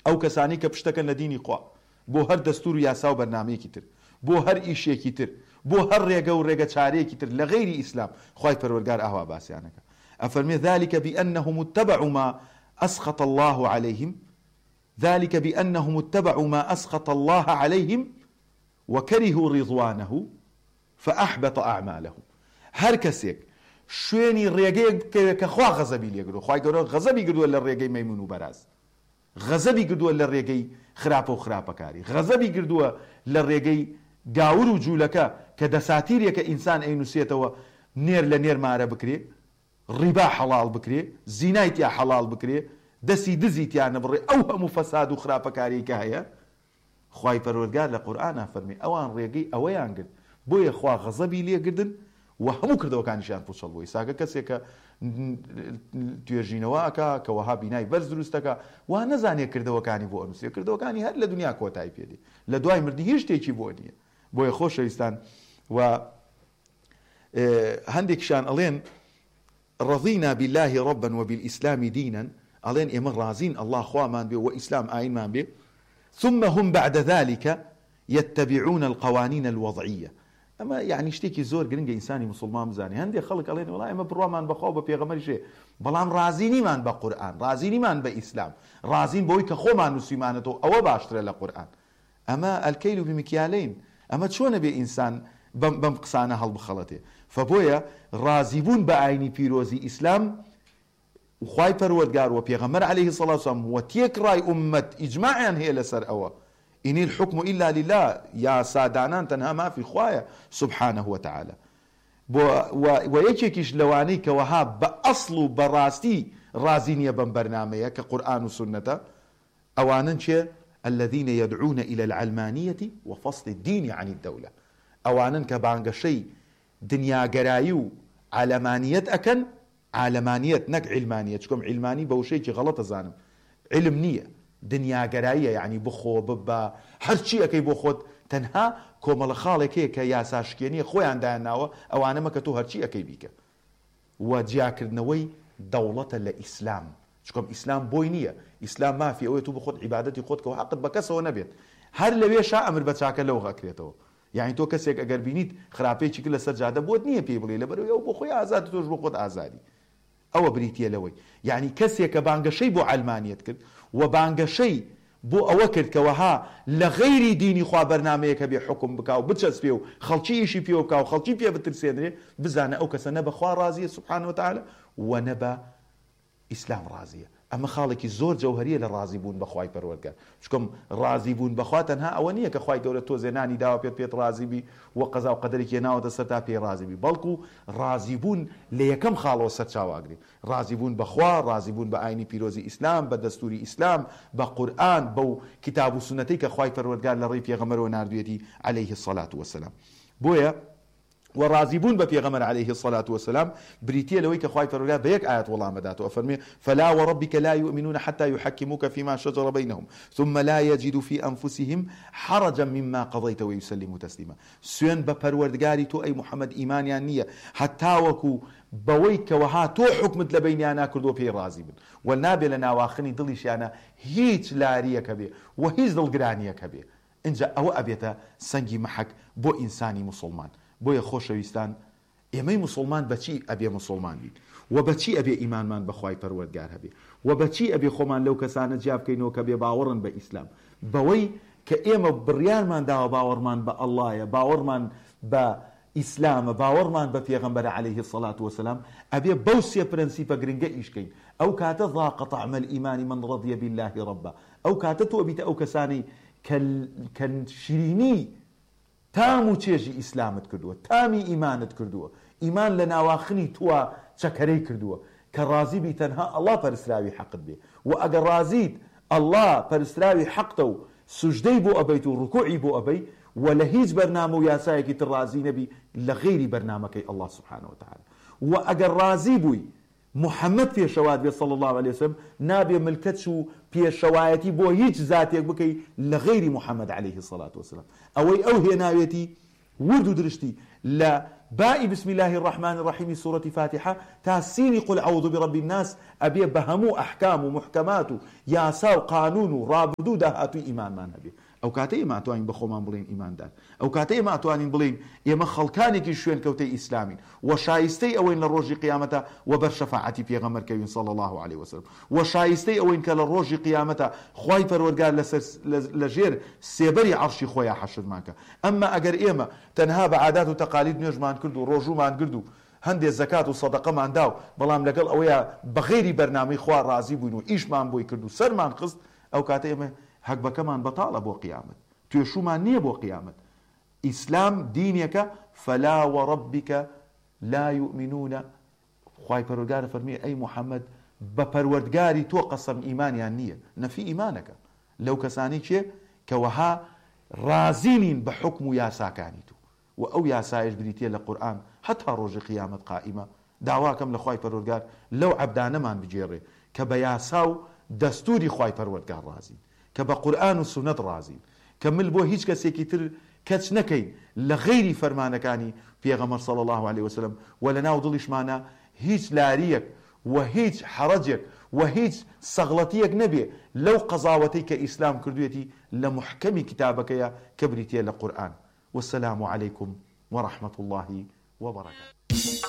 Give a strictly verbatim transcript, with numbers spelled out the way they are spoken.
ئەو کەسانی کە پشتەکەن لە دینی خوا بۆ هەر دەستور و یاسا و بەرنامەیەکی تر، بۆ هەر ئیشێکی تر، بۆ هەر ڕێگە و ڕێگە چارەیەکی تر لە غەیری ئیسلام، خوای پەروەردگار ئاوا باسییانەکە. ئەفەرمێ ذلك بأنهم اتبعوا ما أسخط الله عليهم ذلك بأنهم اتبعوا ما أسخط الله عليهم وكرهوا رضوانه فأحبط أعمالهم. هەر کەسێک شوێنی ڕێگەیەک کە خوا غەزەبی لێگرۆ، خوای گەورە غەزەبی کردووە لە ڕێگەی مەیمون و بەراز، غەزەبی کردووە لە ڕێگەی خراپە و خراپەکاری، غەزەبی کردووە لە ڕێگەی گاور و جوولەکە کە دەساتیرێکە ئینسان ئەینووسێتەوە نێر لە نێر مارە بکرێ، ڕیبا حەڵال بکرێ، زینای تیا حەڵال بکرێ، دەستی دزی تیا نەبڕێ، ئەو هەموو فەساد و خراپەکاری کە هەیە خوای پەروەردگار لە قورئانە فەرمێ ئەوان ڕێگەی ئەوەیان گرت بۆیە خوا غەزەبی لێگردن و هەموو کردەوەکانیشیان پوچەڵ بووی. ساکە کەسێکە توێژینەوەکە کە وەها بینای بەرز دروستەکە وا نەزانێت کردەوەکانی بۆ ئەنووسێ، کردەوەکانی هەر لە دنیا کۆتایی پێدێ، لە دوای مردنی هیچ شتێکی بۆ نییە. بۆیە خۆشەویستان و هەندێکشان ئەڵێن رضينا بالله ربا وبالإسلام دينا، ئەڵێن ئێمە رازین الله خوامان بێ و ئیسلام ئاینمان بێ، ثم هم بعد ذلك يتبعون القوانين الوضعية. ئەمە یعنی شتێکی زۆر گرنگە ئینسانی مسلمان بزانێ. هەندێک خەڵک ئەڵێن وڵای ئێمە بڕوامان بەخوا بە پێغەمبەریشێ، بەڵام رازینیمان بە قورئان، رازینیمان بە ئیسلام، رازین بۆی کە خۆمان نووسیمانێتەوە، ئەوە باشترە لە قورئان. ئەمە ئەلکەیل بمکیالین، ئەمە چۆنە بێ ئینسان بەم قسانە هەڵبخەڵەتێ. فبۆیە رازیبوون بە ئاینی پیرۆزی ئیسلام خوای پەروەردگار و پێغەمبەر عەلەیهی سەڵات وسەلام و تێکڕای ئوممەت ئیجماعیان هەیە لەسەر ئەوە إن الحكم إلا لله، يا سادانان تنها ما في خوايا سبحانه وتعالى. ويكيكيش لواني كوها بأصل براستي رازينيا بمبرنامية كقرآن وسنة أوانن الذين يدعون إلى العلمانية وفصل الدين عن الدولة، أوانن كبانغ شيء دنيا قرايو علمانية أكن علمانية نك علمانية، كم علماني بوشيكي غلط زانم، علم نية دنیا گەراییە، یعنی بخۆ ببە هەرچی ئەەکەی بۆ خۆت، تەنها کۆمەڵە خاڵێکەیە کە یاساشکێنیە خۆیان دایانناوە ئەوانەمە کە تۆ هەرچی ئەەکەی بیکە. و جیاکردنەوەی دەوڵەتە لە ئیسلام، چکۆم ئیسلام بۆی نییە، ئیسلام مافی ئەوەیە تو بخۆت عیبادەتی خۆتکەوە حەقت بە کەسەوە نەبێت، هەر لەوێ شا ئەمر بە چاکە لەو غەکرێتەوە. یعنی تۆ کەسێک ئەگەر بینیت خراپەیەکی کرد لەسەر جادە بۆت نییە پێی بڵێ لەبەرەوەی ئەو بۆ خۆی ئازاد، تۆش بۆ خۆت ئازادی. ئەوە بریتیە لەوەی، یعنی کەسێک کە بانگەشەی بۆ علمانیت کرد و بانگەشەی بۆ ئەوە کرد کەوەها لە غەیری دینی خوا بەرنامەیەکە بێ حکم بکا و بچەسپێ و خەڵکی ئیشی پێ بکا و خەڵکی پێ بترسێنرێ، بزانە ئەو کەسە نە بە خوا ڕازیە سوبحانه وتعالى و نە بە ئیسلام ڕازیە. ئەمە خاڵێکی زۆر جەوهەریە لە ڕازی بوون بەخوای پەروەردگار، چکۆم ڕازی بوون بەخوا تەنها ئەوە نییە کە خوای گەورە تۆ زێنانی داوە پێت پێت ڕازی بی و قەزا و قەدەرێکی ناوەتە سەر تا پێ ڕازی بی، بەڵکو ڕازی بوون لە یەکەم خاڵەوە سەرچاواگرێ، ڕازی بوون بەخوا، ڕازی بوون بە ئاینی پیرۆزی ئیسلام، بە دەستوری ئیسلام، بە قورئان، بەو کتاب و سنەتەی کە خوای پەروەردگار لە ڕێی پێغەمبەرەوە ناردوێتی عەلەیهی الصەلاة وەسەلام. بۆیە ورازبون ببيغمر عليه الصلاة والسلام بريتيا لويك خواي فرقا بيك آيات والله مداته أفرمي فلا وربك لا يؤمنون حتى يحكموك فيما شجر بينهم ثم لا يجدوا في أنفسهم حرجا مما قضيت ويسلموا تسليما. سوين بپروردگاري تو أي محمد إيمان يانية حتى وكو بويك وها تو حكمت لبينيانا كردو في رازبون والنابي لنا واخني ضليش أنا هيج لارية كبير وهيج ضلقرانية كبير إنجا أو أبيتا سنجي محك بو إنساني مسلمان. بۆیە خۆشەویستان ئێمەی مسلمان بەچی ئەبێ مسلمان بین و بەچی ئەبێ ئیمانمان بەخوای پەروەردگار هەبێ و بەچی ئەبێ خۆمان لەو کەسانە جیا بکەینەوە کە بێ باوەڕن بە ئیسلام، بەوەی کە ئێمە بڕیارمان داوە باوەڕمان بە ئەڵڵایە، باوەڕمان بە ئیسلامە، باوەڕمان بە پێغەمبەر عەلەیهی الصەلاة وەسەلام، ئەبێ بەو سێ پرەنسیپە گرنگە ئیشکەین. ئەو کاتە ضاق طعم الإيمان من رضي بالله ربا، ئەو کاتە تۆ بیتە ئەو کەسانی کە شیرینی تام و چێژی ئیسلامت کردووە، تامی ئیمانت کردووە، ئیمان لە ناواخنی تووە چەکەرەی کردووە کە ڕازی بی تەنها ئەڵڵا پەرستراوی حەقت بێ و ئەگەر ڕازیت ئەڵڵا پەرستراوی حەقتە و سوژدەی بۆ ئەبەیت و ڕکوعی بۆ ئەبەی و لە هیچ بەرنامە و یاسایەکی تر ڕازی نەبی لە غەیری بەرنامەکەی ئەڵڵا سوبحانه وتعالى و ئەگەر ڕازی بووی محەممەد پێشەوات بێ صلی الله عليه وسلم نابێ ملکەت و پێشەوایەتی بۆ هیچ زاتێک بکەی لە غەیری محەممەد عەلەیهی الصەلاة وەسەلام. ئەوەی ئەو هێناوێتی ورد و درشتی لە باء بسم الله الرحمن الرحيم سورة فاتحة تاسيني قل أعوذ برب الناس أبي بهمو أحكام ومحكمات ياسا وقانون رابدو دهاتو إيمان ما نبي أو كاتي ما توانين بخومان بلين إيمان دار أو كاتي ما توانين بلين يما خلقانك شوين كوتي إسلامين وشايستي أوين للروج قيامته وبر شفاعتي في غمر كوين صلى الله عليه وسلم وشايستي أوين كالروج قيامته خواي فرورقار لجير سيبري عرشي خويا حشر ماك أما أجر إيما تنها بعادات وتقاليد نيوج مان كردو روجو مان كردو هندي الزكاة والصدقة مان داو بلام لقل أويا بغيري برنامج خوار رازي بوينو إيش مان بوي كردو سر مان قصد أو كاتي إيما حق بكمان بطالة بو قيامت تو شو ما نيه بو قيامت إسلام دينك فلا وربك لا يؤمنون خواهي پروردگار فرمي أي محمد بپروردگاري تو قسم إيمان يعني نية نفي إيمانك لو كساني چه كوها رازين بحكم ياساكانيتو وأو ياسايش بريتيا للقرآن حتى روج قيامت قائمة دعواكم لخواهي پروردگار لو عبدانا من بجيري كبياساو دستوري خواهي پروردگار رازين كبا قرآن والسنة رازين كمل بو هيج كسيكي تر كتش نكين لغيري فرمانكاني في غمر صلى الله عليه وسلم ولا ناوضلش معنا هيج لاريك وهيج حرجك وهيج صغلتيك نبي لو قضاوتيك إسلام كردويتي لمحكم كتابك يا كبريتي للقرآن والسلام عليكم ورحمة الله وبركاته.